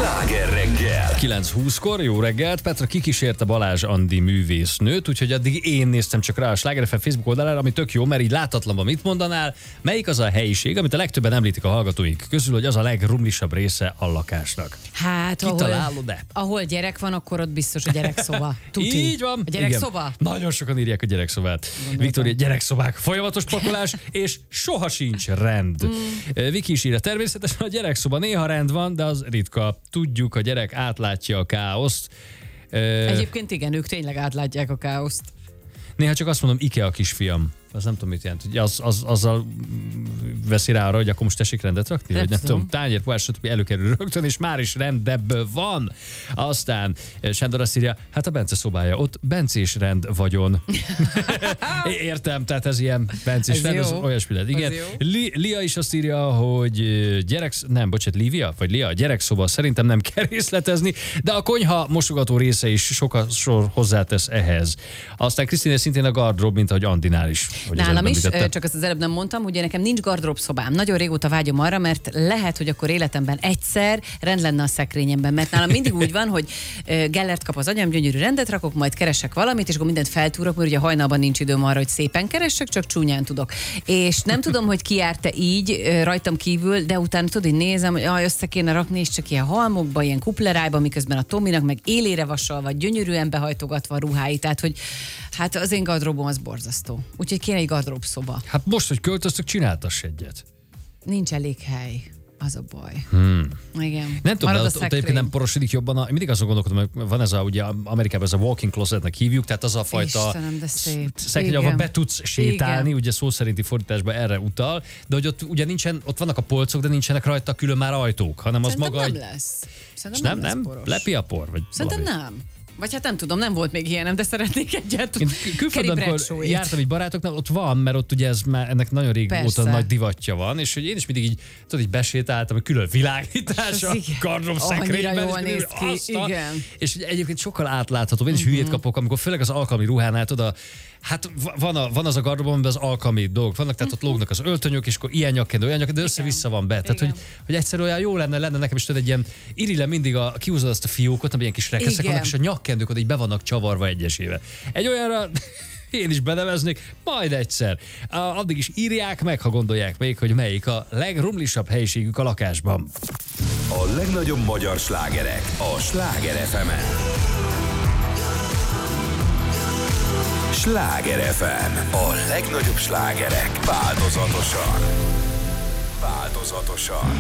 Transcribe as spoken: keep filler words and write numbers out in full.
Sláger reggel. kilenc húszkor, jó reggelt. Petra kikísérte Balázs Andi művésznőt, úgyhogy addig én néztem csak rá a Sláger ef em Facebook oldalára, ami tök jó, mert így láthatlanban mit mondanál. Melyik az a helyiség, amit a legtöbben említik a hallgatóink közül, hogy az a legrumlisabb része a lakásnak? Hát, ahol, Kitalálod-e? ahol gyerek van, akkor ott biztos a gyerekszoba. Tuti. Így van. A gyerekszoba? Igen. Nagyon sokan írják a gyerekszobát. Viktória, gyerekszobák, folyamatos pakolás, és soha sincs rend. Mm. Viki is írja, természetesen a gyerekszoba néha rend van, de az ritka. Tudjuk, a gyerek átlátja a káoszt. Egyébként igen, ők tényleg átlátják a káoszt. Néha csak azt mondom, Ikea kisfiam. Az nem tudom, mit jelent. Hogy az, az, azzal veszi rá arra, hogy akkor most tessék rendet rakni? Nem Vagy nem tudom. tudom, tányér, pohár, stb. Előkerül rögtön, és már is rendebb van. Aztán Sándor azt írja, hát a Bence szobája, ott bencés rend vagyon. Értem, tehát ez ilyen bencés Ez rend, az jó. olyasmi lett. Igen. Li, Lia is azt írja, hogy gyerek, nem, bocsánat, Lívia, vagy Lia, gyerekszoba szerintem nem kell részletezni, de a konyha mosogató része is sokat sor hozzátesz ehhez. Aztán Krisztina szintén a gardrób, mint ahogy Andinál is. Nálam is, csak azt az előbb nem mondtam, ugye nekem nincs gardrób szobám. Nagyon régóta vágyom arra, mert lehet, hogy akkor életemben egyszer rend lenne a szekrényemben, mert nálam mindig úgy van, hogy Gellert kap az agyam, gyönyörű rendet rakok, majd keresek valamit, és akkor mindent feltúrok, mert ugye hajnalban nincs időm arra, hogy szépen keressek, csak csúnyán tudok. És nem tudom, hogy ki járt-e így rajtam kívül, de utána tudod, így nézem, hogy ah, össze kéne rakni, és csak ilyen halmokba, ilyen kuplerájba, miközben a Tominak meg élére vasalva, gyönyörűen behajtogatva a ruháit, tehát hogy hát az én gardróbom az borzasztó. Úgyhogy kéne egy gardróbszoba. Hát most, hogy költöztök, csináltass egyet. Nincs elég hely. Az a baj. Hmm. Igen. Nem tudom, de Marad ott, a ott egyébként nem porosodik jobban. A, én mindig azon gondolkodom, hogy van ez a, ugye Amerikában ez a walk-in closetnek hívjuk, tehát az a fajta Istenem, de szép. szekrény, Igen. ahol be tudsz sétálni, Igen. ugye szó szerinti fordításban erre utal, de hogy ott ugye nincsen, ott vannak a polcok, de nincsenek rajta külön már ajtók, hanem az Szerintem maga nem egy... lesz. És Szerintem nem, nem, nem? lesz poros. Lepi a por? Vagy Szerintem valami? nem. Vagy hát nem tudom, nem volt még ilyenem, de szeretnék egyet. Én külföldön, amikor jártam egy barátoknál, ott van, mert ott ugye ez már ennek nagyon régóta Persze. nagy divatja van, és hogy én is mindig így, tudod, így besétáltam, hogy külön világítás a igen. gardrób Annyira szekrényben, jól és néz ki, azt a- igen. és ugye egyébként sokkal átláthatóbb. Én is hülyét kapok, amikor főleg az alkalmi ruhánál, tudod, hát van, a, van az a gardróbom, amiben az alkalmi dolgok vannak, tehát ott lógnak az öltönyök, és akkor ilyen nyakkendő, olyan nyakkendő, de össze-vissza van be. Tehát, hogy, hogy egyszerűen olyan jó lenne, lenne nekem is tudod, egy ilyen irigylem mindig a, kiúzod azt a fiókot, ami ilyen kis rekeszek Igen. vannak, és a nyakkendők oda így be vannak csavarva egyesével. Egy olyanra én is beneveznék, majd egyszer. Addig is írják meg, ha gondolják még, hogy melyik a legrumlisabb helyiségük a lakásban. A legnagyobb magyar slágerek a Sláger ef emen. Sláger ef em. A legnagyobb slágerek változatosan. Változatosan.